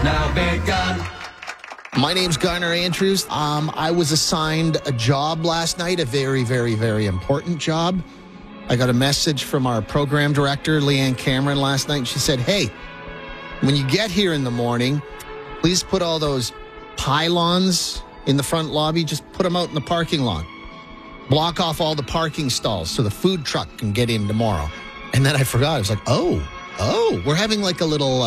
Now big gun. My name's Garner Andrews. I was assigned a job last night, a very, very, very important job. I got a message from our program director, Leanne Cameron, last night. She said, hey, when you get here in the morning, please put all those pylons in the front lobby, just put them out in the parking lot. Block off all the parking stalls so the food truck can get in tomorrow. And then I forgot. I was like, oh, we're having like a little...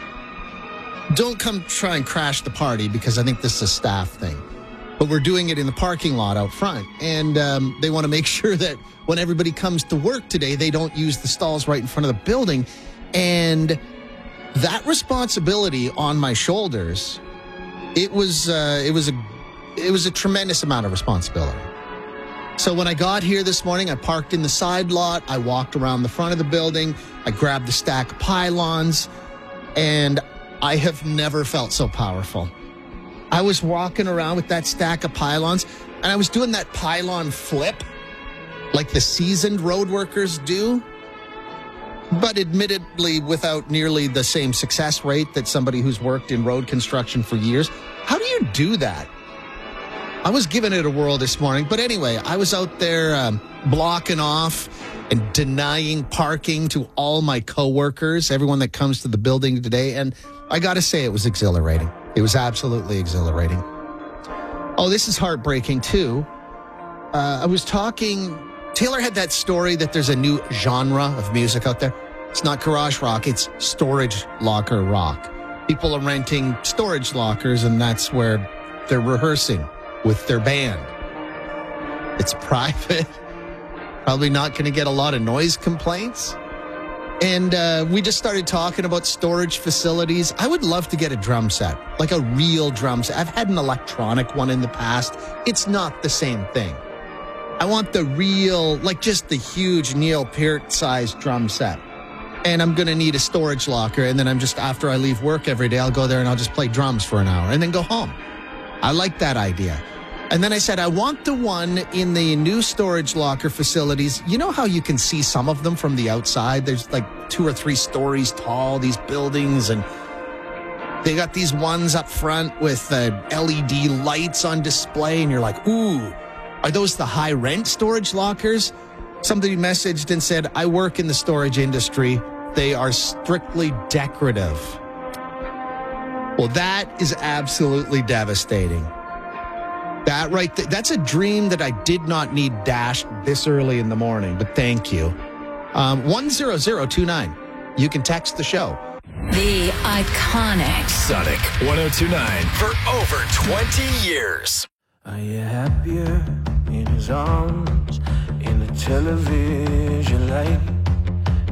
Don't come try and crash the party because I think this is a staff thing. But we're doing it in the parking lot out front. And they want to make sure that when everybody comes to work today, they don't use the stalls right in front of the building. And that responsibility on my shoulders, it was a tremendous amount of responsibility. So when I got here this morning, I parked in the side lot. I walked around the front of the building. I grabbed the stack of pylons, and I have never felt so powerful. I was walking around with that stack of pylons, and I was doing that pylon flip like the seasoned road workers do, but admittedly without nearly the same success rate that somebody who's worked in road construction for years. How do you do that? I was giving it a whirl this morning, but anyway, I was out there blocking off and denying parking to all my coworkers, everyone that comes to the building today, and I got to say it was exhilarating. It was absolutely exhilarating. Oh, this is heartbreaking, too. I was talking... Taylor had that story that there's a new genre of music out there. It's not garage rock, it's storage locker rock. People are renting storage lockers, and that's where they're rehearsing with their band. It's private. Probably not going to get a lot of noise complaints. And we just started talking about storage facilities. I would love to get a drum set, like a real drum set. I've had an electronic one in the past. It's not the same thing. I want the real, like just the huge Neil Peart-sized drum set. And I'm going to need a storage locker. And then after I leave work every day, I'll go there and I'll just play drums for an hour and then go home. I like that idea. And then I said, I want the one in the new storage locker facilities. You know how you can see some of them from the outside? There's like 2 or 3 stories tall, these buildings, and they got these ones up front with LED lights on display, and you're like, ooh, are those the high-rent storage lockers? Somebody messaged and said, I work in the storage industry. They are strictly decorative. Well, that is absolutely devastating. That right there, that's a dream that I did not need dashed this early in the morning, but thank you. 10029. You can text the show. The iconic Sonic 1029 for over 20 years. Are you happier in his arms, in the television light?